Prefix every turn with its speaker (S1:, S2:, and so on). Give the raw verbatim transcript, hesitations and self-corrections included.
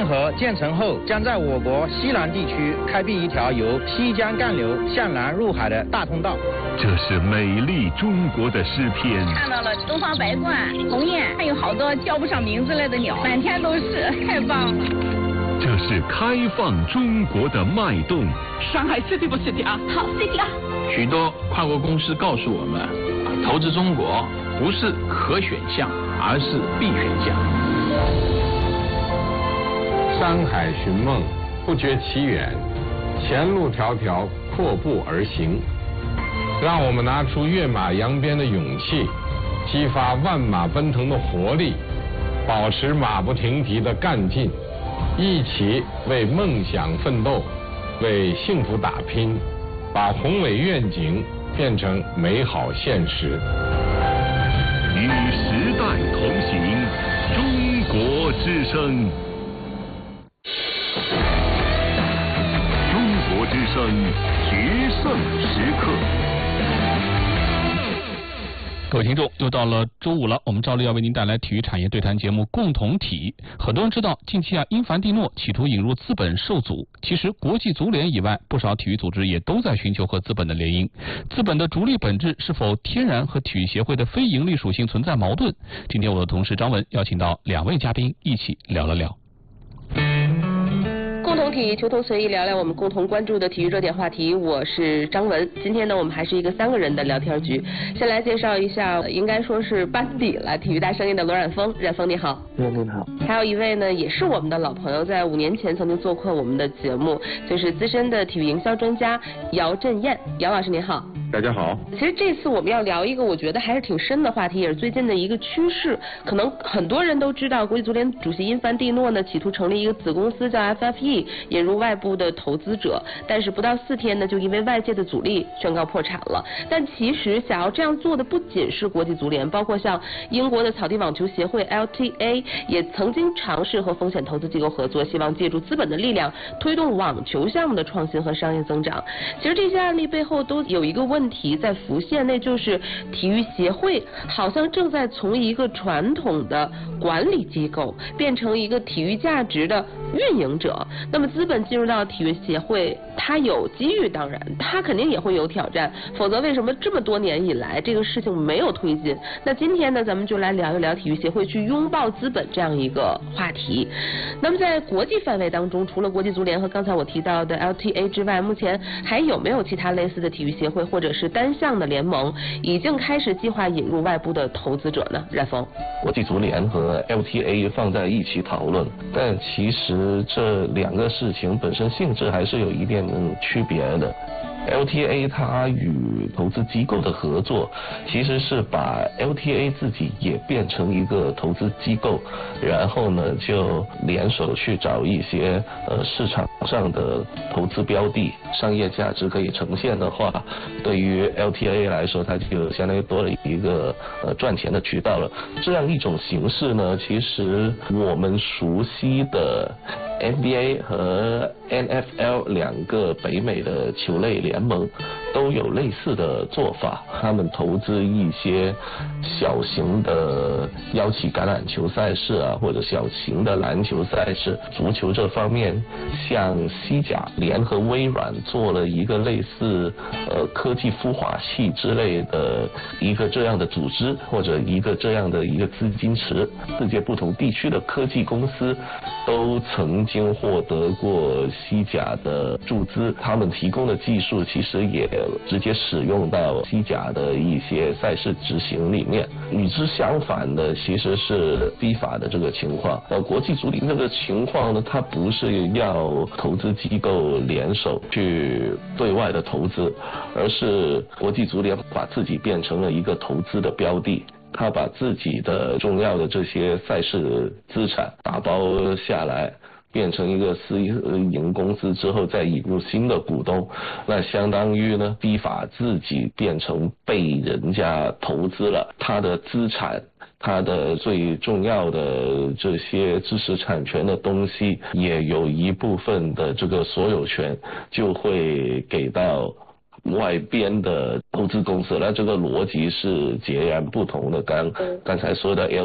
S1: 运河建成后，将在我国西南地区开辟一条由西江干流向南入海的大通道。
S2: 这是美丽中国的诗篇。
S3: 看到了东方白鹳、鸿雁，还有好多叫不上名字来的鸟，满天都是，太棒了。
S2: 这是开放中国的脉动。
S4: 上海 City 不 City 啊？
S5: 好 City 啊！
S6: 许多跨国公司告诉我们，投资中国不是可选项，而是必选项。
S7: 山海寻梦，不觉其远，前路迢迢，阔步而行。让我们拿出跃马扬鞭的勇气，激发万马奔腾的活力，保持马不停蹄的干劲，一起为梦想奋斗，为幸福打拼，把宏伟愿景变成美好现实。
S2: 与时代同行，中国之声。中国之声决胜时刻。
S8: 各位听众，又到了周五了，我们照例要为您带来体育产业对谈节目《共同体》。很多人知道，近期啊，英凡蒂诺企图引入资本受阻。其实，国际足联以外，不少体育组织也都在寻求和资本的联姻。资本的逐利本质是否天然和体育协会的非盈利属性存在矛盾？今天我的同事张文邀请到两位嘉宾一起聊了聊。
S9: 共同体球童随意聊聊我们共同关注的体育热点话题，我是张文。今天呢，我们还是一个三个人的聊天局。先来介绍一下，应该说是班底了，体育大声音的罗冉峰。冉峰你好。
S10: 冉峰好。
S9: 还有一位呢，也是我们的老朋友，在五年前曾经做过我们的节目，就是资深的体育营销专家姚振燕。姚老师您好。
S10: 大家好。
S9: 其实这次我们要聊一个我觉得还是挺深的话题，也是最近的一个趋势。可能很多人都知道，国际足联主席因凡蒂诺呢企图成立一个子公司叫 F F E， 引入外部的投资者，但是不到四天呢，就因为外界的阻力宣告破产了。但其实想要这样做的不仅是国际足联，包括像英国的草地网球协会 L T A 也曾经尝试和风险投资机构合作，希望借助资本的力量推动网球项目的创新和商业增长。其实这些案例背后都有一个问题在浮现，那就是体育协会好像正在从一个传统的管理机构变成一个体育价值的运营者。那么资本进入到体育协会，它有机遇，当然它肯定也会有挑战，否则为什么这么多年以来这个事情没有推进？那今天呢，咱们就来聊一聊体育协会去拥抱资本这样一个话题。那么在国际范围当中，除了国际足联和刚才我提到的 L T A 之外，目前还有没有其他类似的体育协会或者是单项的联盟已经开始计划引入外部的投资者呢？冉峰。
S11: 国际足联和 L T A 放在一起讨论，但其实这两个事情本身性质还是有一点区别的。L T A 它与投资机构的合作，其实是把 L T A 自己也变成一个投资机构，然后呢就联手去找一些呃市场上的投资标的，商业价值可以呈现的话，对于 L T A 来说，它就相当于多了一个呃赚钱的渠道了。这样一种形式呢，其实我们熟悉的 N B A 和 N F L 两个北美的球类联盟都有类似的做法，他们投资一些小型的邀请橄榄球赛事啊，或者小型的篮球赛事。足球这方面，像西甲联合微软做了一个类似呃科技孵化器之类的一个这样的组织，或者一个这样的一个资金池。世界不同地区的科技公司都曾经获得过西甲的注资，他们提供的技术其实也直接使用到西甲的一些赛事执行里面。与之相反的其实是 FIFA 的这个情况，呃，国际足联这个情况呢，它不是要投资机构联手去对外的投资，而是国际足联把自己变成了一个投资的标的。他把自己的重要的这些赛事资产打包下来，变成一个私营公司之后，再引入新的股东，那相当于呢，FIFA自己变成被人家投资了，他的资产，它的最重要的这些知识产权的东西，也有一部分的这个所有权就会给到外边的投资公司，那这个逻辑是截然不同的。刚刚才说的 L